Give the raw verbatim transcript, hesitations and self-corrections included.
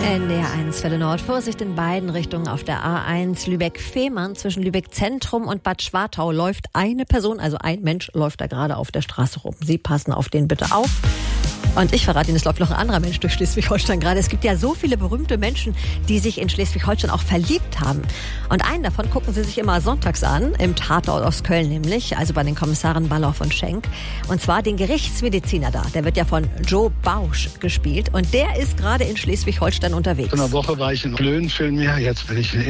N D R eins Welle Nord. Vorsicht in beiden Richtungen auf der A eins Lübeck-Fehmarn. Zwischen Lübeck-Zentrum und Bad Schwartau läuft eine Person, also ein Mensch läuft da gerade auf der Straße rum. Sie passen auf den bitte auf. Und ich verrate Ihnen, es läuft noch ein anderer Mensch durch Schleswig-Holstein gerade. Es gibt ja so viele berühmte Menschen, die sich in Schleswig-Holstein auch verliebt haben. Und einen davon gucken Sie sich immer sonntags an, im Tatort aus Köln nämlich, also bei den Kommissaren Balloff und Schenk. Und zwar den Gerichtsmediziner da. Der wird ja von Joe Bausch gespielt. Und der ist gerade in Schleswig-Holstein unterwegs. In einer Woche war ich in Löhn, Film her, jetzt bin ich in